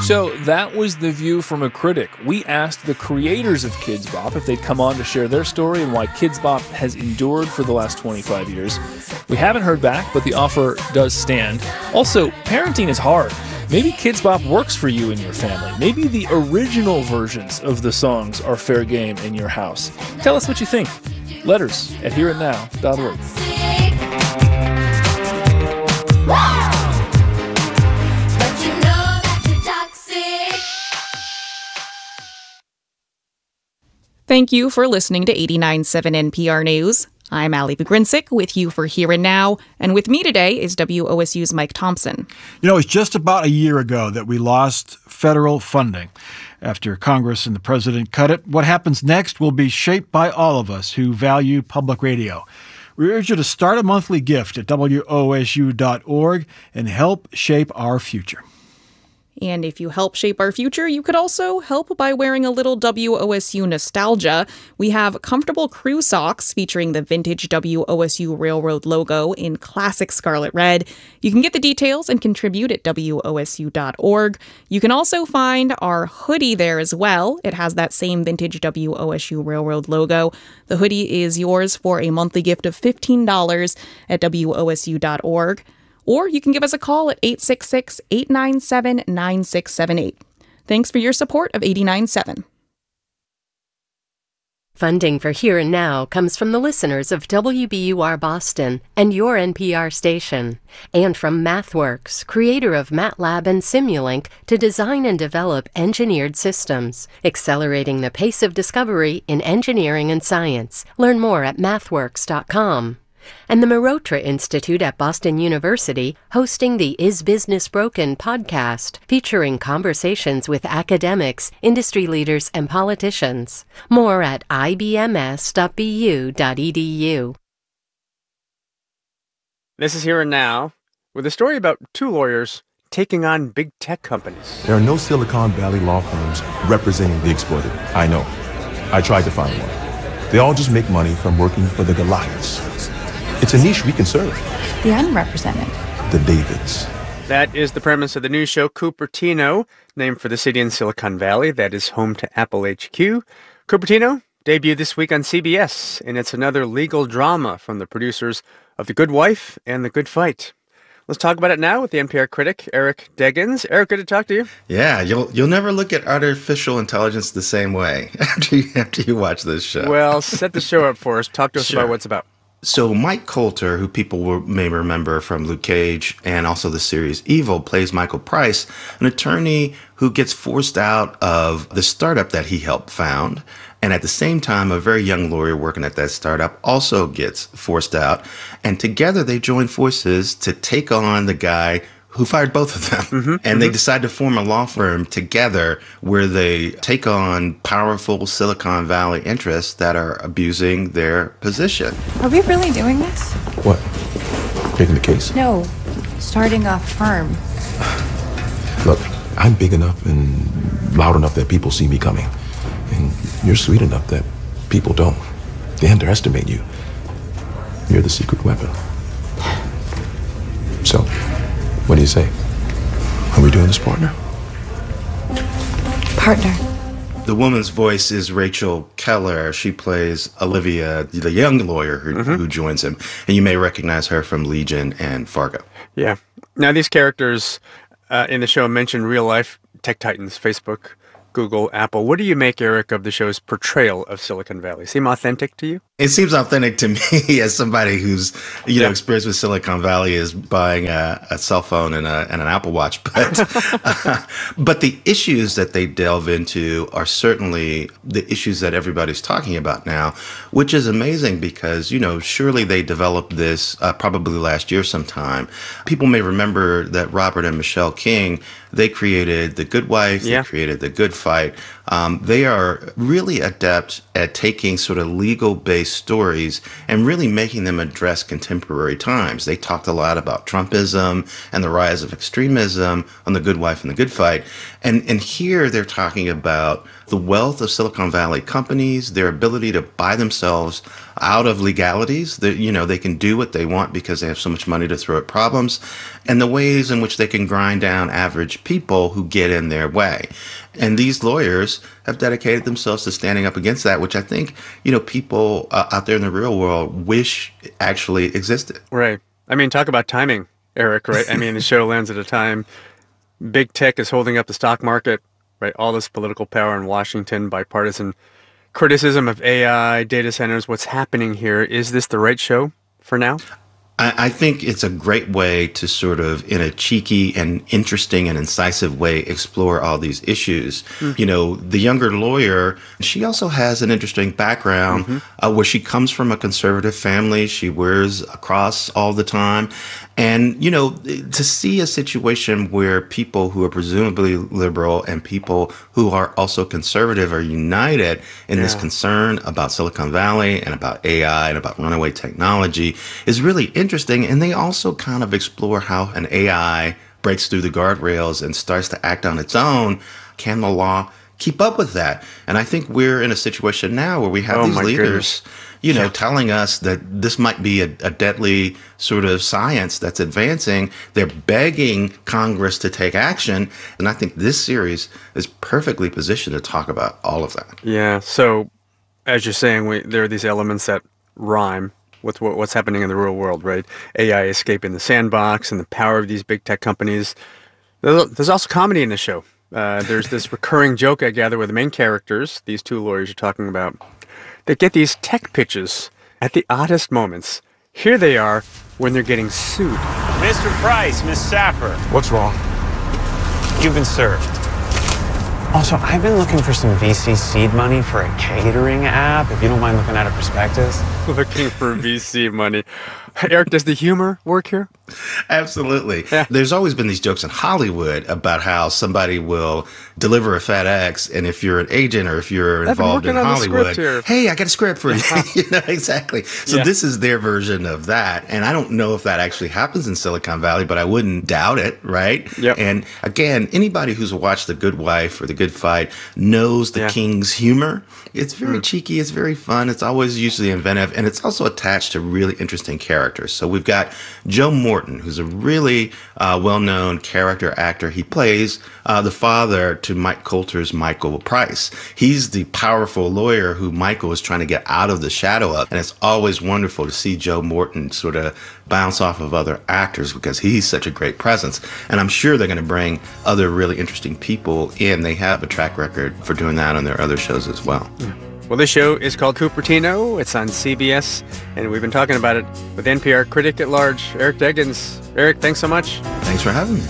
So that was The View from a Critic. We asked the creators of Kidz Bop if they'd come on to share their story and why Kidz Bop has endured for the last 25 years. We haven't heard back, but the offer does stand. Also, parenting is hard. Maybe Kidz Bop works for you and your family. Maybe the original versions of the songs are fair game in your house. Tell us what you think. Letters at hereandnow.org. Thank you for listening to 89.7 NPR News. I'm Ali Begrinsic with you for Here and Now, and with me today is WOSU's Mike Thompson. You know, it's just about a year ago that we lost federal funding. After Congress and the president cut it, what happens next will be shaped by all of us who value public radio. We urge you to start a monthly gift at WOSU.org and help shape our future. And if you help shape our future, you could also help by wearing a little WOSU nostalgia. We have comfortable crew socks featuring the vintage WOSU Railroad logo in classic scarlet red. You can get the details and contribute at WOSU.org. You can also find our hoodie there as well. It has that same vintage WOSU Railroad logo. The hoodie is yours for a monthly gift of $15 at WOSU.org. Or you can give us a call at 866-897-9678. Thanks for your support of 89.7. Funding for Here and Now comes from the listeners of WBUR Boston and your NPR station, and from MathWorks, creator of MATLAB and Simulink, to design and develop engineered systems, accelerating the pace of discovery in engineering and science. Learn more at mathworks.com. And the Mehrotra Institute at Boston University hosting the Is Business Broken podcast, featuring conversations with academics, industry leaders, and politicians. More at ibms.bu.edu. This is Here and Now, with a story about two lawyers taking on big tech companies. There are no Silicon Valley law firms representing the exploited. I know. I tried to find one. They all just make money from working for the Goliaths. It's a niche we can serve. The unrepresented. The Davids. That is the premise of the news show Cupertino, named for the city in Silicon Valley that is home to Apple HQ. Cupertino debuted this week on CBS, and it's another legal drama from the producers of The Good Wife and The Good Fight. Let's talk about it now with the NPR critic, Eric Deggans. Eric, good to talk to you. Yeah, you'll never look at artificial intelligence the same way after you watch this show. Well, set the show up for us. Talk to us about what it's about. So Mike Coulter, who people may remember from Luke Cage and also the series Evil, plays Michael Price, an attorney who gets forced out of the startup that he helped found. And at the same time, a very young lawyer working at that startup also gets forced out. And together they join forces to take on the guy who fired both of them. They decide to form a law firm together where they take on powerful Silicon Valley interests that are abusing their position. Are we really doing this? What? Taking the case? No, starting a firm. Look, I'm big enough and loud enough that people see me coming. And you're sweet enough that people don't. They underestimate you. You're the secret weapon. So, what do you say? Are we doing this, partner? Partner. The woman's voice is Rachel Keller. She plays Olivia, the young lawyer who joins him. And you may recognize her from Legion and Fargo. Yeah. Now, these characters in the show mention real-life tech titans, Facebook, Google, Apple. What do you make, Eric, of the show's portrayal of Silicon Valley? Seem authentic to you? It seems authentic to me as somebody who's, experienced with Silicon Valley is buying a cell phone and an Apple Watch. But the issues that they delve into are certainly the issues that everybody's talking about now, which is amazing because, surely they developed this probably last year sometime. People may remember that Robert and Michelle King, they created The Good Wife, they created The Good Fight. They are really adept at taking sort of legal-based based stories and really making them address contemporary times. They talked a lot about Trumpism and the rise of extremism on The Good Wife and The Good Fight. And here they're talking about the wealth of Silicon Valley companies, their ability to buy themselves out of legalities, that, you know, they can do what they want because they have so much money to throw at problems, and the ways in which they can grind down average people who get in their way. And these lawyers have dedicated themselves to standing up against that, which I think, you know, people out there in the real world wish actually existed. Right. I mean, talk about timing, Eric, right? I mean, the show lands at a time big tech is holding up the stock market, right? All this political power in Washington, bipartisan criticism of AI, data centers. What's happening here? Is this the right show for now? I think it's a great way to sort of, in a cheeky and interesting and incisive way, explore all these issues. You know, the younger lawyer, she also has an interesting background where she comes from a conservative family. She wears a cross all the time. And, you know, to see a situation where people who are presumably liberal and people who are also conservative are united in this concern about Silicon Valley and about AI and about runaway technology is really interesting. And they also kind of explore how an AI breaks through the guardrails and starts to act on its own. Can the law keep up with that? And I think we're in a situation now where we have these leaders, you know, telling us that this might be a deadly sort of science that's advancing. They're begging Congress to take action. And I think this series is perfectly positioned to talk about all of that. Yeah. So as you're saying, there are these elements that rhyme with what's happening in the real world, right? AI escaping the sandbox and the power of these big tech companies. There's also comedy in the show. There's this recurring joke, I gather, where the main characters, these two lawyers you're talking about, they get these tech pitches at the oddest moments. Here they are when they're getting sued. Mr. Price, Miss Sapper. What's wrong? You've been served. Also, I've been looking for some VC seed money for a catering app, if you don't mind looking at a prospectus. Looking for VC money. Eric, does the humor work here? Absolutely. Yeah. There's always been these jokes in Hollywood about how somebody will deliver a FedEx, and if you're an agent or if you're involved in Hollywood, hey, I got a script for you. You know, exactly. So this is their version of that. And I don't know if that actually happens in Silicon Valley, but I wouldn't doubt it, right? Yep. And again, anybody who's watched The Good Wife or The Good Fight knows the King's humor. It's very cheeky. It's very fun. It's always usually inventive. And it's also attached to really interesting characters. So we've got Joe Morton, who's a really well-known character actor. He plays the father to Mike Coulter's Michael Price. He's the powerful lawyer who Michael is trying to get out of the shadow of. And it's always wonderful to see Joe Morton sort of bounce off of other actors because he's such a great presence. And I'm sure they're going to bring other really interesting people in. They have a track record for doing that on their other shows as well. Well, this show is called Cupertino. It's on CBS, and we've been talking about it with NPR critic at large, Eric Deggans. Eric, thanks so much. Thanks for having me.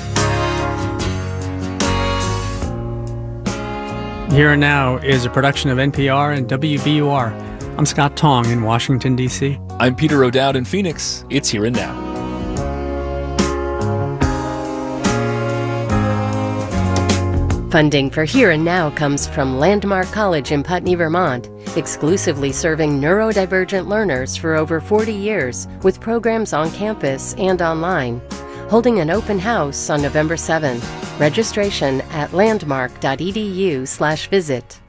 Here and Now is a production of NPR and WBUR. I'm Scott Tong in Washington, D.C. I'm Peter O'Dowd in Phoenix. It's Here and Now. Funding for Here and Now comes from Landmark College in Putney, Vermont, exclusively serving neurodivergent learners for over 40 years with programs on campus and online. Holding an open house on November 7th. Registration at landmark.edu/visit.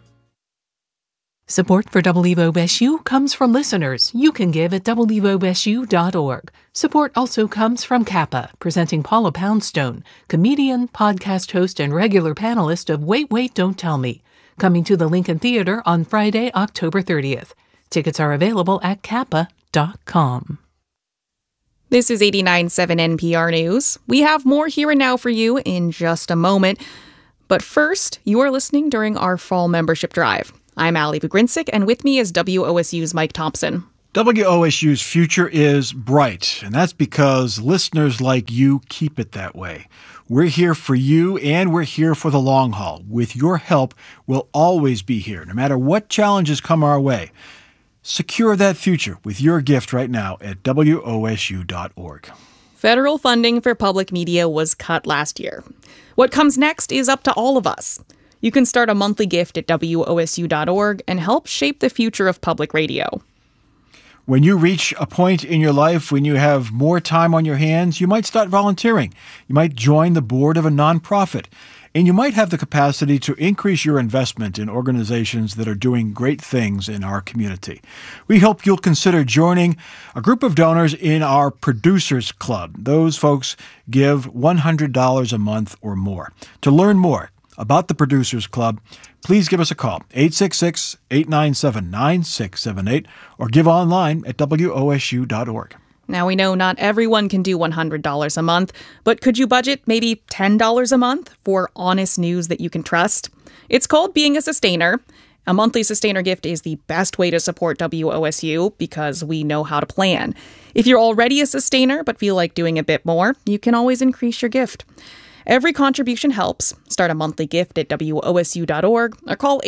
Support for WOSU comes from listeners you can give at WOSU.org. Support also comes from Kappa, presenting Paula Poundstone, comedian, podcast host, and regular panelist of Wait, Wait, Don't Tell Me, coming to the Lincoln Theater on Friday, October 30th. Tickets are available at kappa.com. This is 89.7 NPR News. We have more Here and Now for you in just a moment. But first, you are listening during our fall membership drive. I'm Ali Bugrinsic, and with me is WOSU's Mike Thompson. WOSU's future is bright, and that's because listeners like you keep it that way. We're here for you, and we're here for the long haul. With your help, we'll always be here, no matter what challenges come our way. Secure that future with your gift right now at WOSU.org. Federal funding for public media was cut last year. What comes next is up to all of us. You can start a monthly gift at WOSU.org and help shape the future of public radio. When you reach a point in your life when you have more time on your hands, you might start volunteering. You might join the board of a nonprofit. And you might have the capacity to increase your investment in organizations that are doing great things in our community. We hope you'll consider joining a group of donors in our Producers Club. Those folks give $100 a month or more. To learn more about the Producers Club, please give us a call, 866-897-9678, or give online at wosu.org. Now, we know not everyone can do $100 a month, but could you budget maybe $10 a month for honest news that you can trust? It's called being a sustainer. A monthly sustainer gift is the best way to support WOSU because we know how to plan. If you're already a sustainer but feel like doing a bit more, you can always increase your gift. Every contribution helps. Start a monthly gift at wosu.org or call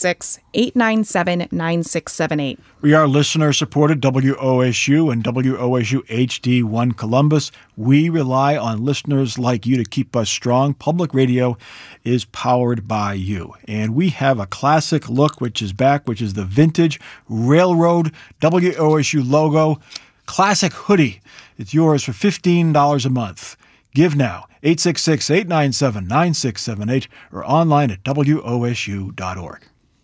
866-897-9678. We are listener-supported WOSU and WOSU HD1 Columbus. We rely on listeners like you to keep us strong. Public radio is powered by you. And we have a classic look, which is back, which is the vintage Railroad WOSU logo classic hoodie. It's yours for $15 a month. Give now, 866-897-9678, or online at wosu.org.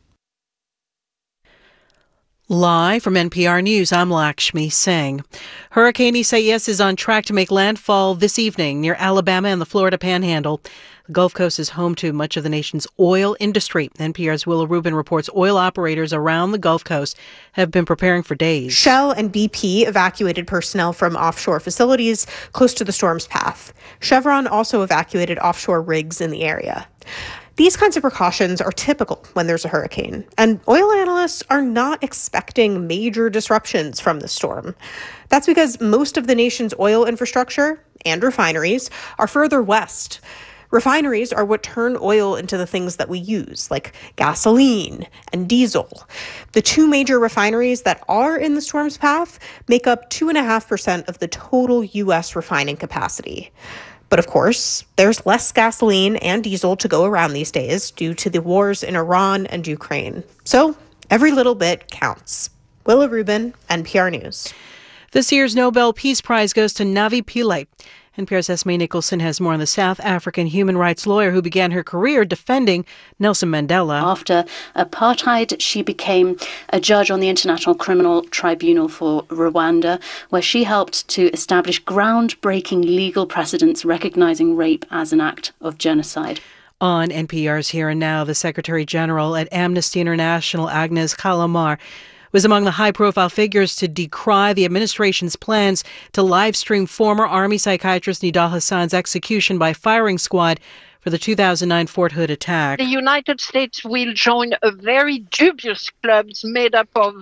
Live from NPR News, I'm Lakshmi Singh. Hurricane Isaias is on track to make landfall this evening near Alabama and the Florida Panhandle. The Gulf Coast is home to much of the nation's oil industry. NPR's Willa Rubin reports oil operators around the Gulf Coast have been preparing for days. Shell and BP evacuated personnel from offshore facilities close to the storm's path. Chevron also evacuated offshore rigs in the area. These kinds of precautions are typical when there's a hurricane, and oil analysts are not expecting major disruptions from the storm. That's because most of the nation's oil infrastructure and refineries are further west. Refineries are what turn oil into the things that we use, like gasoline and diesel. The two major refineries that are in the storm's path make up 2.5% of the total U.S. refining capacity. But of course, there's less gasoline and diesel to go around these days due to the wars in Iran and Ukraine. So every little bit counts. Willa Rubin, NPR News. This year's Nobel Peace Prize goes to Navi Pillay. NPR's Esme Nicholson has more on the South African human rights lawyer who began her career defending Nelson Mandela. After apartheid, she became a judge on the International Criminal Tribunal for Rwanda, where she helped to establish groundbreaking legal precedents recognizing rape as an act of genocide. On NPR's Here and Now, the Secretary General at Amnesty International, Agnes Callamard, was among the high-profile figures to decry the administration's plans to live-stream former Army psychiatrist Nidal Hassan's execution by firing squad for the 2009 Fort Hood attack. The United States will join a very dubious club made up of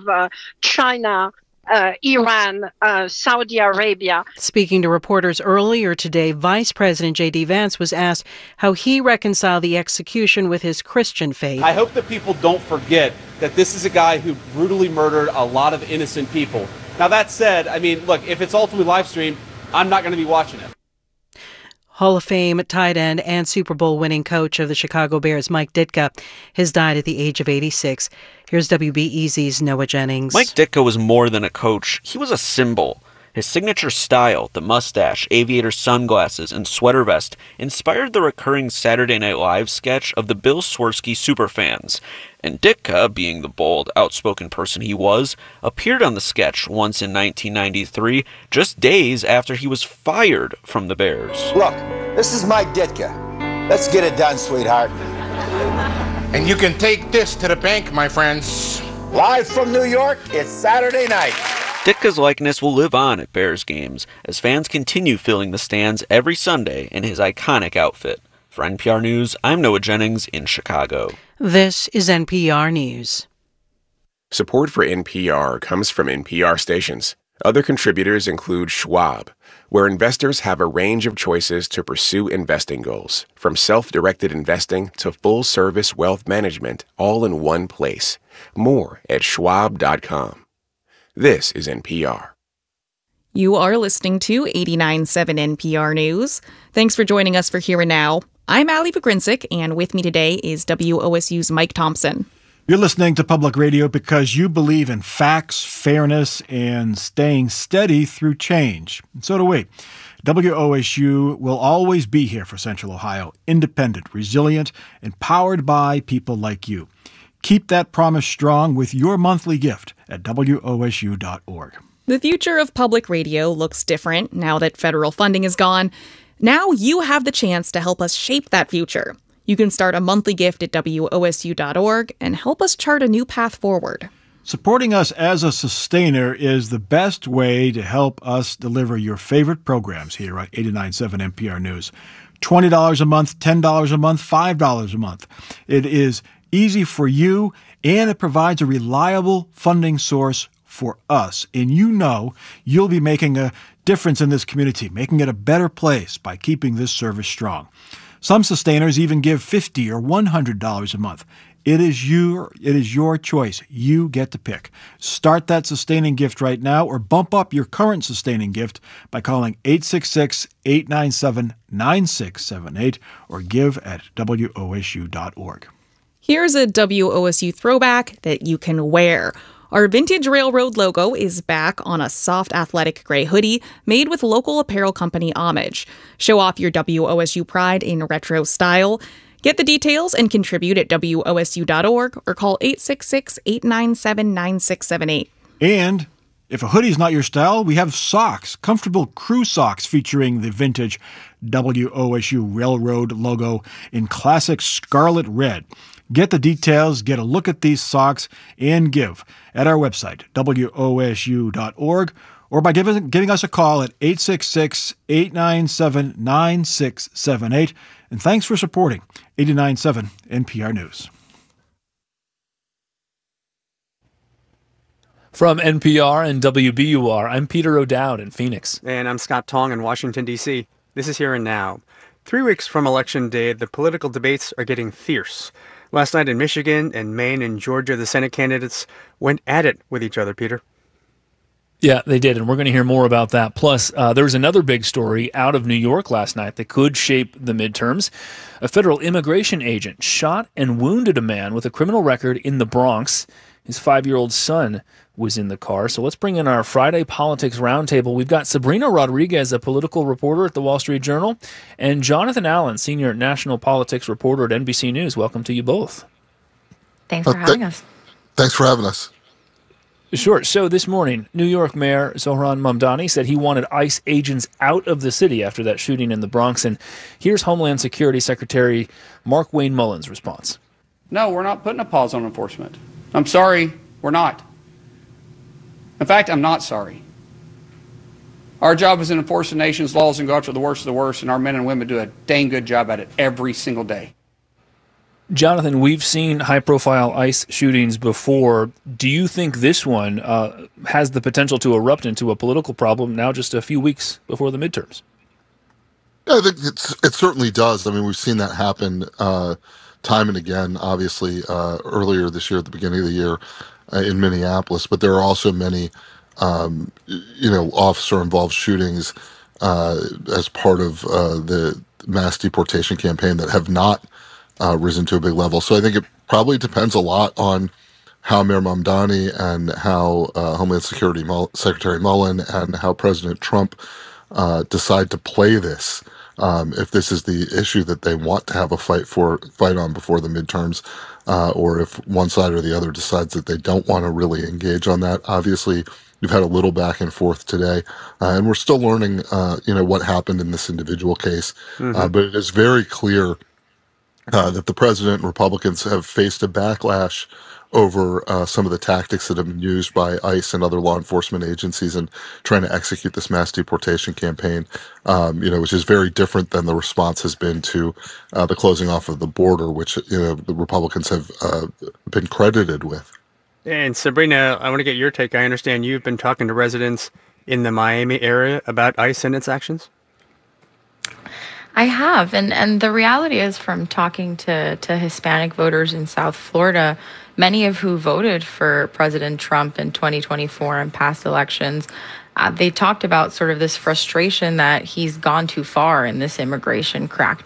China, Iran, Saudi Arabia. Speaking to reporters earlier today, Vice President J.D. Vance was asked how he reconciled the execution with his Christian faith. I hope that people don't forget that this is a guy who brutally murdered a lot of innocent people. Now, that said, I mean, look, if it's ultimately live streamed, I'm not going to be watching it. Hall of Fame tight end and Super Bowl winning coach of the Chicago Bears, Mike Ditka, has died at the age of 86. Here's WBEZ's Noah Jennings. Mike Ditka was more than a coach. He was a symbol. His signature style, the mustache, aviator sunglasses, and sweater vest, inspired the recurring Saturday Night Live sketch of the Bill Swirsky superfans. And Ditka, being the bold, outspoken person he was, appeared on the sketch once in 1993, just days after he was fired from the Bears. Look, this is Mike Ditka. Let's get it done, sweetheart. And you can take this to the bank, my friends. Live from New York, it's Saturday night. Ditka's likeness will live on at Bears games as fans continue filling the stands every Sunday in his iconic outfit. For NPR News, I'm Noah Jennings in Chicago. This is NPR News. Support for NPR comes from NPR stations. Other contributors include Schwab, where investors have a range of choices to pursue investing goals, from self-directed investing to full-service wealth management, all in one place. More at schwab.com. This is NPR. You are listening to 89.7 NPR News. Thanks for joining us for Here and Now. I'm Allie Pogrinsic, and with me today is WOSU's Mike Thompson. You're listening to Public Radio because you believe in facts, fairness, and staying steady through change. And so do we. WOSU will always be here for Central Ohio, independent, resilient, and powered by people like you. Keep that promise strong with your monthly gift at WOSU.org. The future of public radio looks different now that federal funding is gone. Now you have the chance to help us shape that future. You can start a monthly gift at WOSU.org and help us chart a new path forward. Supporting us as a sustainer is the best way to help us deliver your favorite programs here at 89.7 NPR News. $20 a month, $10 a month, $5 a month. It is easy for you, and it provides a reliable funding source for us. And you know you'll be making a difference in this community, making it a better place by keeping this service strong. Some sustainers even give $50 or $100 a month. It is your choice. You get to pick. Start that sustaining gift right now or bump up your current sustaining gift by calling 866-897-9678 or give at WOSU.org. Here's a WOSU throwback that you can wear. Our vintage railroad logo is back on a soft athletic gray hoodie made with local apparel company Homage. Show off your WOSU pride in retro style. Get the details and contribute at WOSU.org or call 866-897-9678. And if a hoodie's not your style, we have socks, comfortable crew socks featuring the vintage WOSU railroad logo in classic scarlet red. Get the details, get a look at these socks, and give at our website, WOSU.org, or by giving us a call at 866-897-9678. And thanks for supporting 89.7 NPR News. From NPR and WBUR, I'm Peter O'Dowd in Phoenix. And I'm Scott Tong in Washington, D.C. This is Here and Now. 3 weeks from Election Day, the political debates are getting fierce. Last night in Michigan and Maine and Georgia, the Senate candidates went at it with each other, Peter. Yeah, they did, and we're going to hear more about that. Plus, there was another big story out of New York last night that could shape the midterms. A federal immigration agent shot and wounded a man with a criminal record in the Bronx. His 5-year-old son was in the car. So let's bring in our Friday Politics Roundtable. We've got Sabrina Rodriguez, a political reporter at the Wall Street Journal, and Jonathan Allen, senior national politics reporter at NBC News. Welcome to you both. Thanks for having us. Thanks for having us. Sure. So this morning, New York Mayor Zohran Mamdani said he wanted ICE agents out of the city after that shooting in the Bronx. And here's Homeland Security Secretary Markwayne Mullin's response. No, we're not putting a pause on enforcement. I'm sorry, we're not. In fact, I'm not sorry. Our job is to enforce the nation's laws and go after the worst of the worst, and our men and women do a dang good job at it every single day. Jonathan, we've seen high-profile ICE shootings before. Do you think this one has the potential to erupt into a political problem now just a few weeks before the midterms? I think it certainly does. I mean, we've seen that happen time and again, obviously, earlier this year at the beginning of the year in Minneapolis. But there are also many, officer-involved shootings as part of the mass deportation campaign that have not risen to a big level. So I think it probably depends a lot on how Mayor Mamdani and how Homeland Security Secretary Mullin and how President Trump decide to play this. If this is the issue that they want to have a fight on before the midterms, or if one side or the other decides that they don't want to really engage on that. Obviously, we've had a little back and forth today, and we're still learning, what happened in this individual case. But it is very clear that the president and Republicans have faced a backlash over some of the tactics that have been used by ICE and other law enforcement agencies in trying to execute this mass deportation campaign, which is very different than the response has been to the closing off of the border, which the Republicans have been credited with. And Sabrina, I want to get your take. I understand you've been talking to residents in the Miami area about ICE and its actions? I have, and the reality is, from talking to Hispanic voters in South Florida, many of who voted for President Trump in 2024 and past elections, they talked about sort of this frustration that he's gone too far in this immigration crackdown.